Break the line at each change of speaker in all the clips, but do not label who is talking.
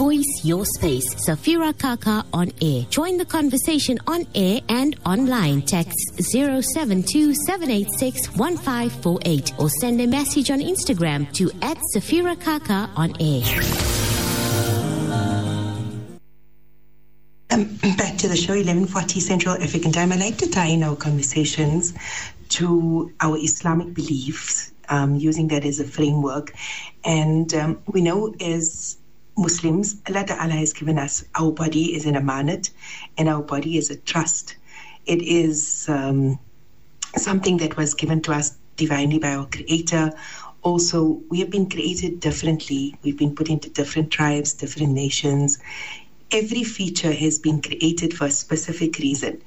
voice, your space. Safira Kaka on air. Join the conversation on air and online. Text 072-786-1548 or send a message on Instagram to @Safira Kaka on air.
Back to the show, 11:40 Central African Time. I like to tie in our conversations to our Islamic beliefs, using that as a framework. And we know as Muslims, Allah Ta'ala has given us our body as an amanat and our body as a trust. It is something that was given to us divinely by our Creator. Also, we have been created differently. We've been put into different tribes, different nations. Every feature has been created for a specific reason.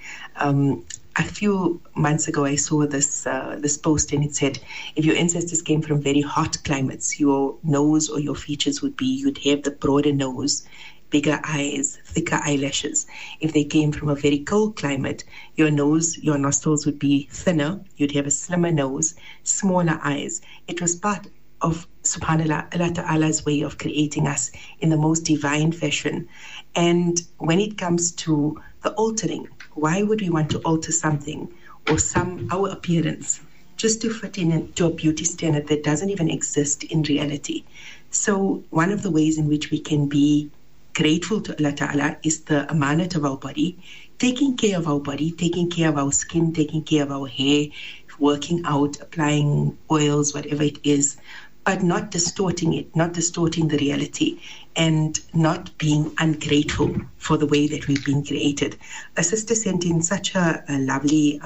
A few months ago, I saw this post, and it said, if your ancestors came from very hot climates, your nose or your features would be, you'd have the broader nose, bigger eyes, thicker eyelashes. If they came from a very cold climate, your nose, your nostrils would be thinner, you'd have a slimmer nose, smaller eyes. It was part of, subhanAllah, Allah Ta'ala's way of creating us in the most divine fashion. And when it comes to the altering, why would we want to alter something or our appearance just to fit into a beauty standard that doesn't even exist in reality? So one of the ways in which we can be grateful to Allah Ta'ala is the amanat of our body, taking care of our body, taking care of our skin, taking care of our hair, working out, applying oils, whatever it is, but not distorting it, not distorting the reality, and not being ungrateful for the way that we've been created. A sister sent in such a lovely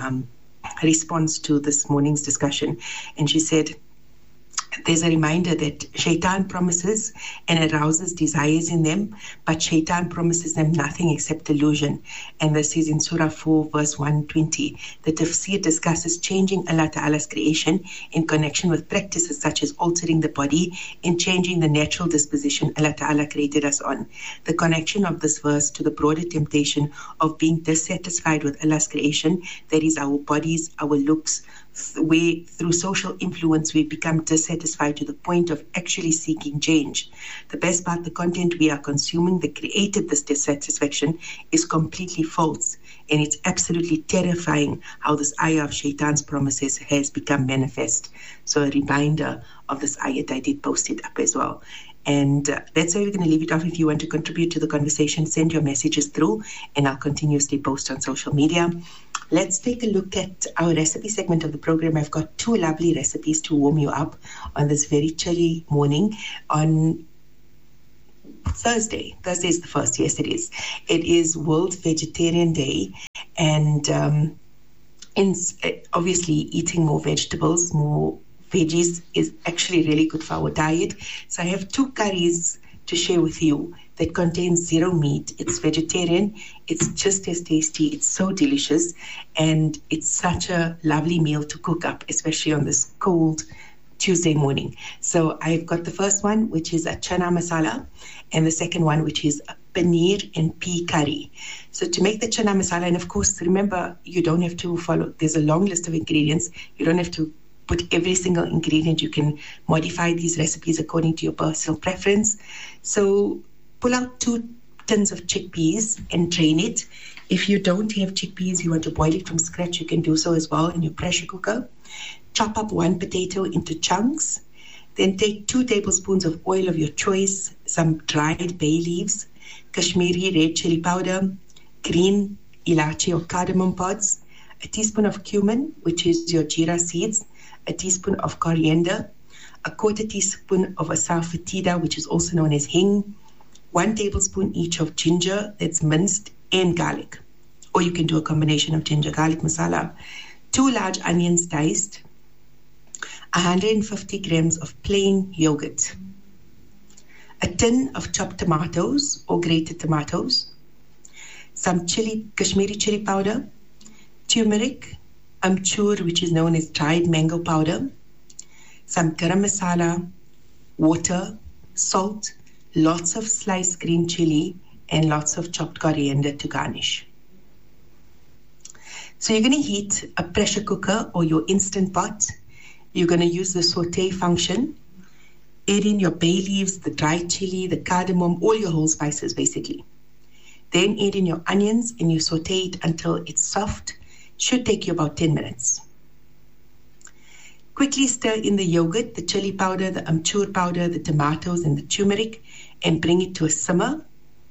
response to this morning's discussion, and she said, there's a reminder that shaitan promises and arouses desires in them, but shaitan promises them nothing except delusion. And this is in Surah 4, verse 120. The tafsir discusses changing Allah Ta'ala's creation in connection with practices such as altering the body and changing the natural disposition Allah Ta'ala created us on. The connection of this verse to the broader temptation of being dissatisfied with Allah's creation, that is our bodies, our looks, where through social influence we become dissatisfied to the point of actually seeking change. The best part, the content we are consuming that created this dissatisfaction is completely false, and it's absolutely terrifying how this ayah of shaitan's promises has become manifest. So a reminder of this ayat, I did post it up as well. And that's where we're going to leave it off. If you want to contribute to the conversation, send your messages through, and I'll continuously post on social media. Let's take a look at our recipe segment of the program. I've got two lovely recipes to warm you up on this very chilly morning on Thursday. Thursday is the first. Yes, it is. It is World Vegetarian Day, and obviously eating more vegetables, more veggies is actually really good for our diet. So I have two curries to share with you that contains zero meat. It's vegetarian. It's just as tasty. It's so delicious. And it's such a lovely meal to cook up, especially on this cold Tuesday morning. So I've got the first one, which is a chana masala, and the second one, which is a paneer and pea curry. So to make the chana masala, and of course, remember, you don't have to follow, there's a long list of ingredients. You don't have to put every single ingredient. You can modify these recipes according to your personal preference. So pull out 2 tins of chickpeas and drain it. If you don't have chickpeas, you want to boil it from scratch, you can do so as well in your pressure cooker. Chop up 1 potato into chunks. Then take 2 tablespoons of oil of your choice, some dried bay leaves, Kashmiri red chili powder, green ilachi or cardamom pods, a teaspoon of cumin, which is your jeera seeds, a teaspoon of coriander, a 1/4 teaspoon of asafoetida, which is also known as hing, 1 tablespoon each of ginger that's minced, and garlic. Or you can do a combination of ginger garlic masala, 2 large onions diced, 150 grams of plain yogurt, a tin of chopped tomatoes or grated tomatoes, some Kashmiri chili powder, turmeric, amchur, which is known as dried mango powder, some garam masala, water, salt, lots of sliced green chili, and lots of chopped coriander to garnish. So you're going to heat a pressure cooker or your instant pot. You're going to use the saute function, Add in your bay leaves, the dried chili, the cardamom, all your whole spices basically. Then add in your onions and you saute it until it's soft. Should take you about 10 minutes. Quickly stir in the yogurt, the chili powder, the amchur powder, the tomatoes and the turmeric and bring it to a simmer.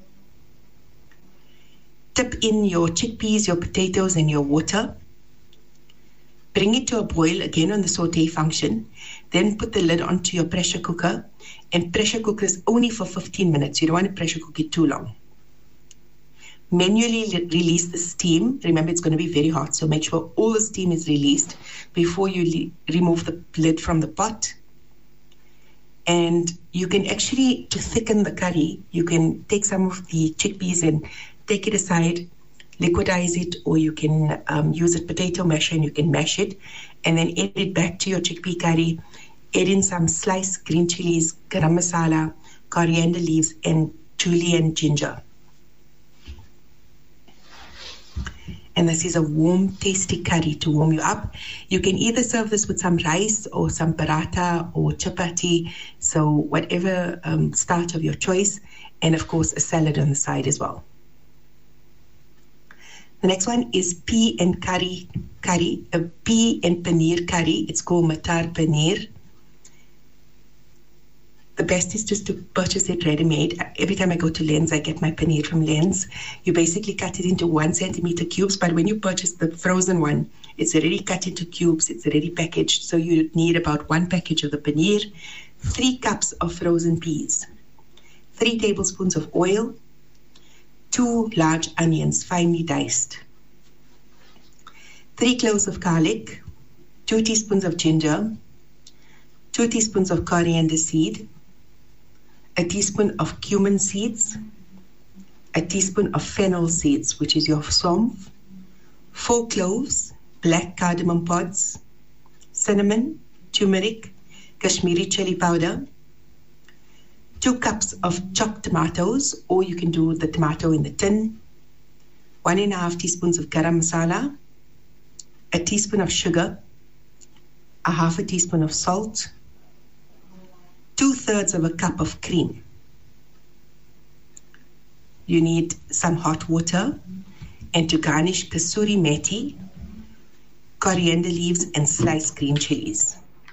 Tip in your chickpeas, your potatoes and your water. Bring it to a boil again on the saute function. Then put the lid onto your pressure cooker and pressure cook this only for 15 minutes. You don't want to pressure cook it too long. Manually release the steam. Remember, it's going to be very hot, so make sure all the steam is released before you remove the lid from the pot. And you can actually, to thicken the curry, you can take some of the chickpeas and take it aside, liquidize it, or you can use a potato masher and you can mash it, and then add it back to your chickpea curry. Add in some sliced green chilies, garam masala, coriander leaves, and julienne ginger. And this is a warm, tasty curry to warm you up. You can either serve this with some rice or some paratha or chapati, so whatever starch of your choice, and of course a salad on the side as well. The next one is pea and curry, a pea and paneer curry. It's called matar paneer. The best is just to purchase it ready-made. Every time I go to Lens, I get my paneer from Lens. You basically cut it into 1 centimeter cubes, but when you purchase the frozen one, it's already cut into cubes, it's already packaged. So you need about 1 package of the paneer, 3 cups of frozen peas, 3 tablespoons of oil, 2 large onions, finely diced, 3 cloves of garlic, 2 teaspoons of ginger, 2 teaspoons of coriander seed, a teaspoon of cumin seeds, a teaspoon of fennel seeds, which is your somf, 4 cloves, black cardamom pods, cinnamon, turmeric, Kashmiri chili powder, 2 cups of chopped tomatoes, or you can do the tomato in the tin, 1.5 teaspoons of garam masala, a teaspoon of sugar, a half a teaspoon of salt, 2/3 of a cup of cream. You need some hot water, and to garnish kasuri methi, coriander leaves, and sliced green chilies.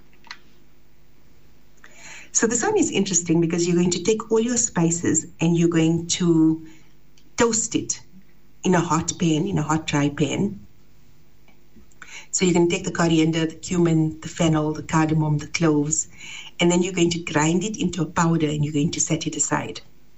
So this one is interesting because you're going to take all your spices and you're going to toast it in a hot pan, in a hot dry pan. So you're going to take the coriander, the cumin, the fennel, the cardamom, the cloves, and then you're going to grind it into a powder and you're going to set it aside.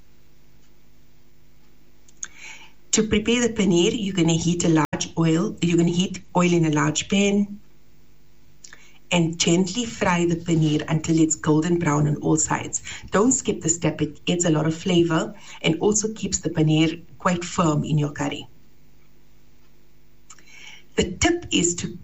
To prepare the paneer, you're going to heat oil in a large pan and gently fry the paneer until it's golden brown on all sides. Don't skip the step. It adds a lot of flavor and also keeps the paneer quite firm in your curry. The tip is to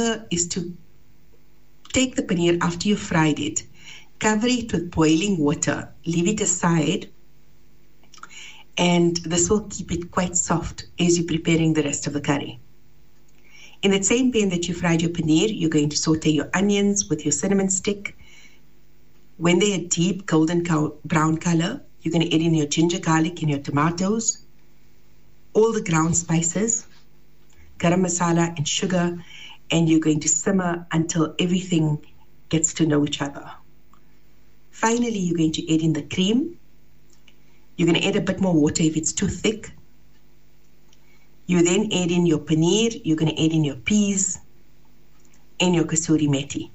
take the paneer after you fried it, cover it with boiling water, leave it aside, and this will keep it quite soft as you're preparing the rest of the curry. In that same pan that you fried your paneer, you're going to saute your onions with your cinnamon stick. When they're a deep golden brown color, you're going to add in your ginger, garlic, and your tomatoes, all the ground spices, garam masala, and sugar, and you're going to simmer until everything gets to know each other. Finally, you're going to add in the cream. You're going to add a bit more water if it's too thick. You then add in your paneer, you're going to add in your peas and your kasuri methi.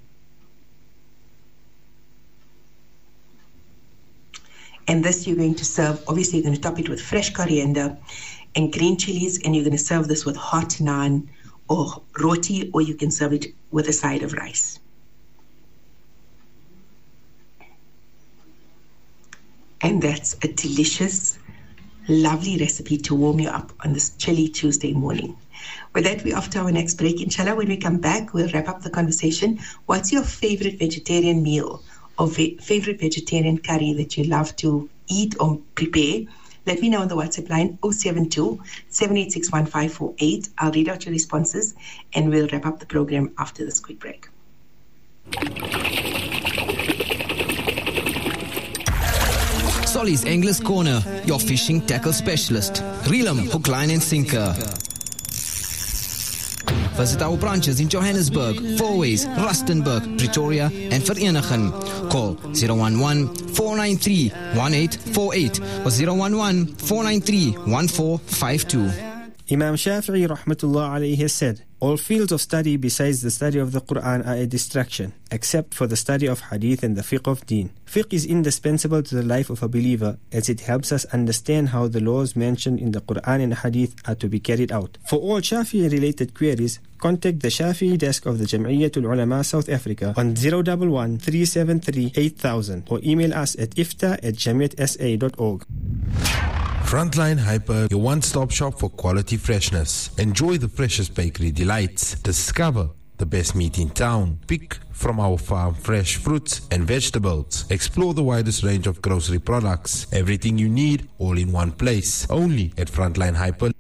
And this you're going to serve, obviously you're going to top it with fresh coriander and green chilies, and you're going to serve this with hot naan or roti, or you can serve it with a side of rice. And that's a delicious, lovely recipe to warm you up on this chilly Tuesday morning. With that, we're off to our next break. Inshallah, when we come back, we'll wrap up the conversation. What's your favorite vegetarian meal or favorite vegetarian curry that you love to eat or prepare? Let me know on the WhatsApp line 072-786-1548. I'll read out your responses and we'll wrap up the program after this quick break.
Solly's Anglers Corner, your fishing tackle specialist. Reelum Hook, Line and Sinker. Visit our branches in Johannesburg, Fourways, Rustenburg, Pretoria and Vereeniging. Call 011-493-1848 or 011-493-1452.
Imam Shafi'i rahmatullah alayhi has said, all fields of study besides the study of the Quran are a distraction, except for the study of hadith and the fiqh of deen. Fiqh is indispensable to the life of a believer as it helps us understand how the laws mentioned in the Quran and hadith are to be carried out. For all Shafi'i related queries, contact the Shafi'i desk of the Jam'iyyatul Ulama South Africa on 011 373 8000 or email us at ifta@jamiatsa.org.
Frontline Hyper, your one-stop shop for quality freshness. Enjoy the freshest bakery delights. Discover the best meat in town. Pick from our farm fresh fruits and vegetables. Explore the widest range of grocery products. Everything you need, all in one place. Only at Frontline Hyper,